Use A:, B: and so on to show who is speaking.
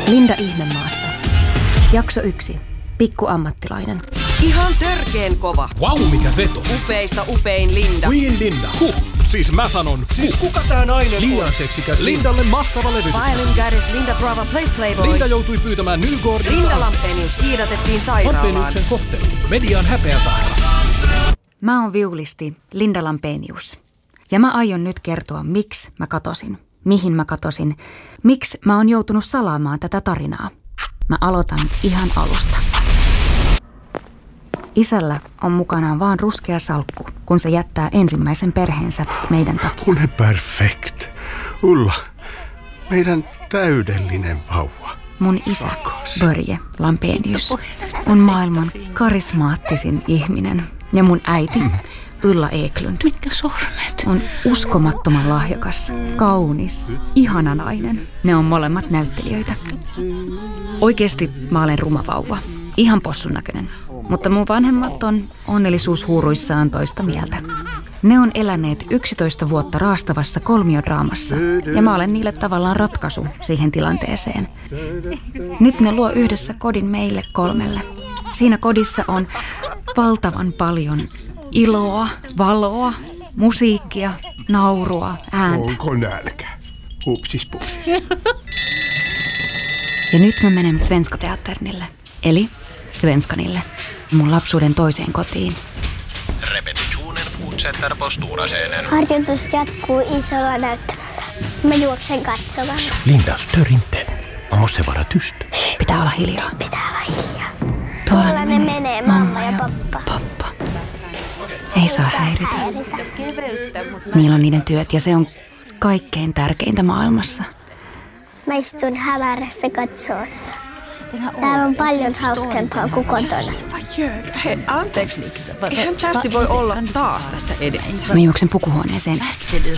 A: Linda Ihmemaassa. Jakso 1. Pikku ammattilainen.
B: Ihan törkeen kova.
C: Vau, mikä veto.
B: Upeista upein Linda.
C: Queen Linda. Siis mä sanon.
D: Siis kuka tää nainen
C: Liian
D: on?
C: seksikäs. Lindalle mahtava levitys.
B: Violin goddess Linda Brava plays Playboy.
C: Linda joutui pyytämään Nygårdilta.
B: Linda Lampenius kiidatettiin sairaalaan.
C: Lampeniuksen kohtelu. Median häpeätahra.
A: Mä oon viulisti Linda Lampenius. Ja mä aion nyt kertoa, miksi mä katosin, mihin mä katosin, miksi mä oon joutunut salaamaan tätä tarinaa. Mä aloitan ihan alusta. Isällä on mukanaan vaan ruskea salkku, kun se jättää ensimmäisen perheensä meidän takia.
D: Hun är perfekt. Ulla, meidän täydellinen vauva.
A: Mun isä, Börje Lampenius, on maailman karismaattisin ihminen. Ja mun äiti, Ulla Eklund, on uskomattoman lahjakas, kaunis, ihana nainen. Ne on molemmat näyttelijöitä. Oikeesti mä olen ruma vauva. Ihan possun näköinen. Mutta mun vanhemmat on onnellisuushuuruissaan toista mieltä. Ne on eläneet 11 vuotta raastavassa kolmiodraamassa, ja mä olen niille tavallaan ratkaisu siihen tilanteeseen. Nyt ne luo yhdessä kodin meille 3. Siinä kodissa on valtavan paljon iloa, valoa, musiikkia, naurua, ääntä.
D: Onko nälkä? Upsis pupsis.
A: Ja nyt mä menen Svenska Teatternille, eli Svenskanille, mun lapsuuden toiseen kotiin.
E: Repetitionen fortsätter på stora scenen.
F: Harjoitus jatkuu isolla näyttämällä. Mä juoksen katsomaan.
E: Linda, stör inte. Man måste vara tyst.
A: Pitää olla hiljaa.
F: Pitää olla hiljaa.
A: Tuolla
F: ne menee mamma ja pappa.
A: Ei saa häiritä. Niillä on niiden työt ja se on kaikkein tärkeintä maailmassa.
F: Mä istun hämärässä katsoessa. Täällä on paljon hauskempaa kuin kotona.
B: Hei, anteeksi. Eihän Kersti voi olla taas tässä edessä.
A: Mä juoksen pukuhuoneeseen.